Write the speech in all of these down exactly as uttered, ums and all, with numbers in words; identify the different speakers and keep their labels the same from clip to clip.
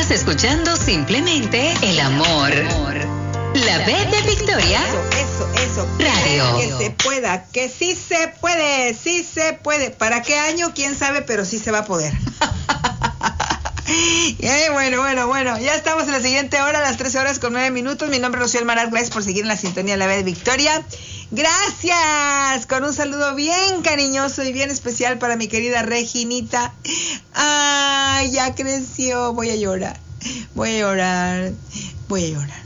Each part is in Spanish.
Speaker 1: Estás escuchando simplemente el amor. La B de Victoria.
Speaker 2: Eso, eso, eso.
Speaker 1: Radio.
Speaker 2: Que se pueda, que sí se puede, sí se puede. ¿Para qué año? Quién sabe, pero sí se va a poder. Eh, bueno, bueno, bueno, ya estamos en la siguiente hora, a las trece horas con nueve minutos. Mi nombre es Rocío Almaraz, gracias por seguir en la sintonía de la B de Victoria. Gracias, con un saludo bien cariñoso y bien especial para mi querida Reginita. Ay, ya creció, voy a llorar, voy a llorar, voy a llorar.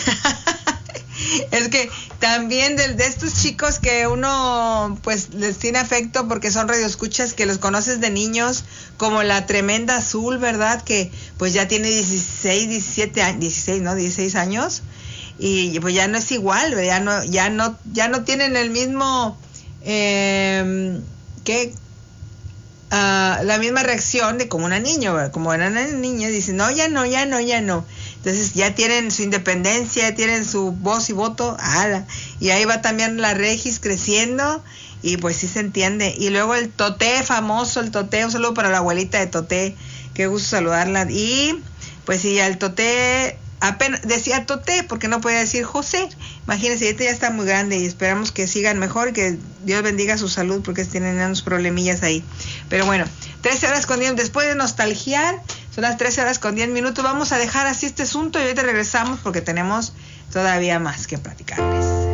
Speaker 2: Es que también de, de estos chicos que uno pues les tiene afecto porque son radioescuchas, que los conoces de niños, como la tremenda Azul, ¿verdad? Que pues ya tiene dieciséis, diecisiete años, dieciséis, ¿no? dieciséis años, y pues ya no es igual, ya no, ya no, ya no tienen el mismo, eh, ¿qué? Uh, la misma reacción de como una niña, ¿verdad? Como eran una niña, dicen, no, ya no, ya no, ya no. Entonces ya tienen su independencia, ya tienen su voz y voto, ala. Y ahí va también la Regis creciendo, y pues sí se entiende. Y luego el Toté famoso, el Toté, un saludo para la abuelita de Toté, qué gusto saludarla. Y pues sí, al Toté, apenas decía Toté, porque no podía decir José. Imagínense, este ya está muy grande y esperamos que sigan mejor, que Dios bendiga su salud, porque tienen unos problemillas ahí. Pero bueno, trece horas con diez, después de nostalgiar, son las trece horas con diez minutos. Vamos a dejar así este asunto y ahorita regresamos porque tenemos todavía más que platicarles.